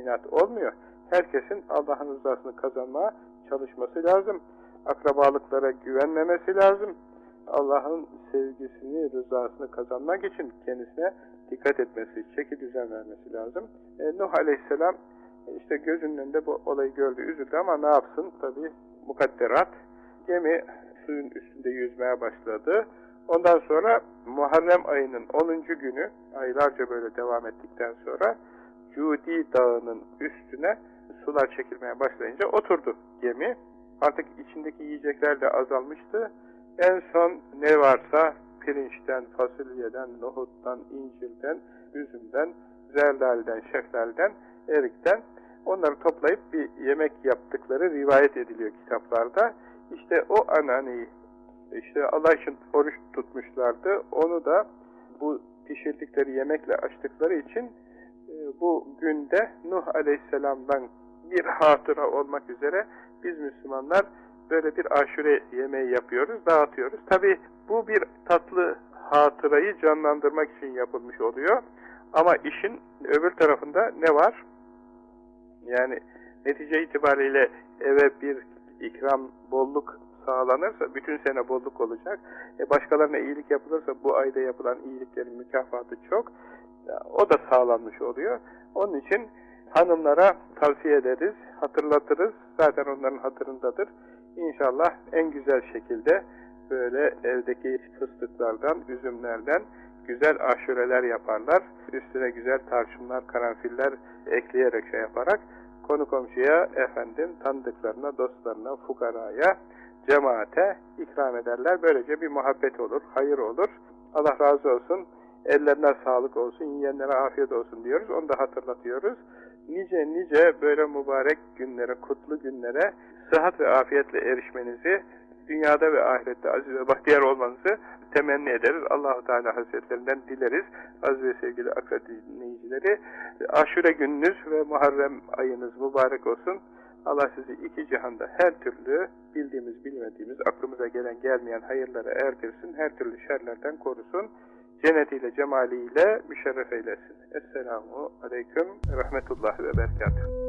inat olmuyor. Herkesin Allah'ın rızasını kazanmaya çalışması lazım. Akrabalıklara güvenmemesi lazım. Allah'ın sevgisini, rızasını kazanmak için kendisine dikkat etmesi, çeki düzen vermesi lazım. Nuh Aleyhisselam işte gözünün önünde bu olayı gördü, üzüldü ama ne yapsın? Tabii mukadderat. Gemi suyun üstünde yüzmeye başladı. Ondan sonra Muharrem ayının 10. günü, aylarca böyle devam ettikten sonra Cudi Dağı'nın üstüne sular çekilmeye başlayınca oturdu gemi. Artık içindeki yiyecekler de azalmıştı. En son ne varsa pirinçten, fasulyeden, nohuttan, incirden, üzümden, zerdariden, şeftalden, erikten onları toplayıp bir yemek yaptıkları rivayet ediliyor kitaplarda. İşte o ananeyi, işte Allah için oruç tutmuşlardı. Onu da bu pişirdikleri yemekle açtıkları için bu günde Nuh Aleyhisselam'dan bir hatıra olmak üzere biz Müslümanlar böyle bir aşure yemeği yapıyoruz, dağıtıyoruz. Tabi bu bir tatlı hatırayı canlandırmak için yapılmış oluyor. Ama işin öbür tarafında ne var? Yani netice itibariyle eve bir ikram, bolluk sağlanırsa bütün sene bolluk olacak. Başkalarına iyilik yapılırsa bu ayda yapılan iyiliklerin mükafatı çok. O da sağlanmış oluyor. Onun için hanımlara tavsiye ederiz, hatırlatırız. Zaten onların hatırındadır. İnşallah en güzel şekilde böyle evdeki fıstıklardan, üzümlerden güzel aşureler yaparlar. Üstüne güzel tarçınlar, karanfiller ekleyerek yaparak konu komşuya, efendim, tanıdıklarına, dostlarına, fukaraya, cemaate ikram ederler. Böylece bir muhabbet olur, hayır olur. Allah razı olsun, ellerine sağlık olsun, yiyenlere afiyet olsun diyoruz. Onu da hatırlatıyoruz. Nice nice böyle mübarek günlere, kutlu günlere sıhhat ve afiyetle erişmenizi, dünyada ve ahirette aziz ve bahtiyar olmanızı temenni ederiz. Allah-u Teala Hazretlerinden dileriz. Aziz ve sevgili akra dinleyicileri, aşure gününüz ve Muharrem ayınız mübarek olsun. Allah sizi iki cihanda her türlü bildiğimiz, bilmediğimiz, aklımıza gelen gelmeyen hayırlara erdirsin. Her türlü şerlerden korusun. Cennetiyle, cemaliyle müşerref eylesin. Esselamu aleyküm ve rahmetullahi ve berekatuhu.